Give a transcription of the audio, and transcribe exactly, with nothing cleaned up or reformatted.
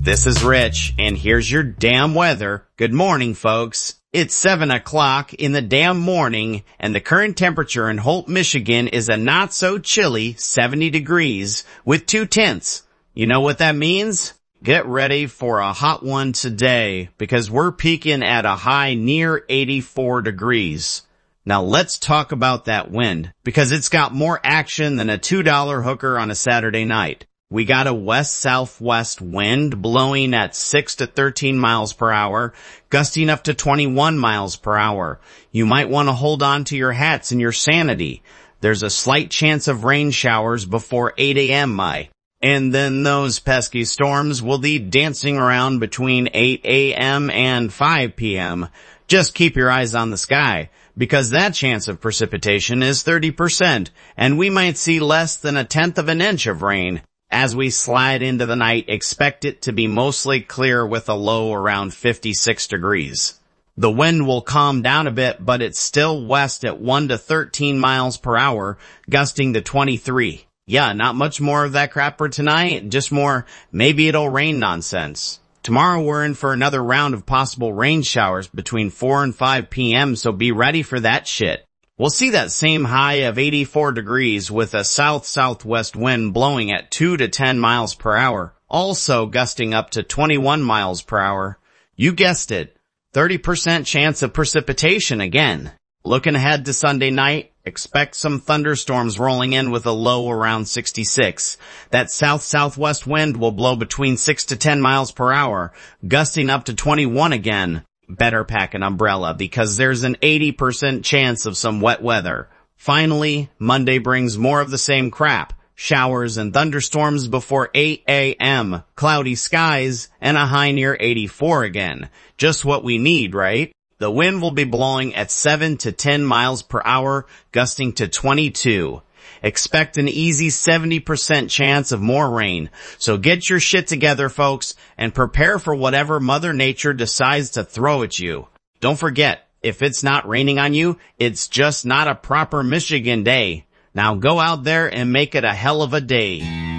This is Rich, and here's your damn weather. Good morning, folks. It's seven o'clock in the damn morning, and the current temperature in Holt, Michigan is a not-so-chilly seventy degrees with two tenths. You know what that means? Get ready for a hot one today, because we're peaking at a high near eighty-four degrees. Now let's talk about that wind, because it's got more action than a two dollar hooker on a Saturday night. We got a west-southwest wind blowing at six to thirteen miles per hour, gusting up to twenty-one miles per hour. You might want to hold on to your hats and your sanity. There's a slight chance of rain showers before eight a.m. my. And then those pesky storms will be dancing around between eight a.m. and five p.m. Just keep your eyes on the sky, because that chance of precipitation is thirty percent, and we might see less than a tenth of an inch of rain. As we slide into the night, expect it to be mostly clear with a low around fifty-six degrees. The wind will calm down a bit, but it's still west at one to thirteen miles per hour, gusting to twenty-three. Yeah, not much more of that crap for tonight, just more maybe it'll rain nonsense. Tomorrow we're in for another round of possible rain showers between four and five p.m., so be ready for that shit. We'll see that same high of eighty-four degrees with a south-southwest wind blowing at two to ten miles per hour, also gusting up to twenty-one miles per hour. You guessed it, thirty percent chance of precipitation again. Looking ahead to Sunday night, expect some thunderstorms rolling in with a low around sixty-six. That south-southwest wind will blow between six to ten miles per hour, gusting up to twenty-one again. Better pack an umbrella because there's an eighty percent chance of some wet weather. Finally, Monday brings more of the same crap. Showers and thunderstorms before eight a.m., cloudy skies, and a high near eighty-four again. Just what we need, right? The wind will be blowing at seven to ten miles per hour, gusting to twenty-two. Expect an easy seventy percent chance of more rain. So get your shit together, folks, and prepare for whatever Mother Nature decides to throw at you. Don't forget, if it's not raining on you, it's just not a proper Michigan day. Now go out there and make it a hell of a day.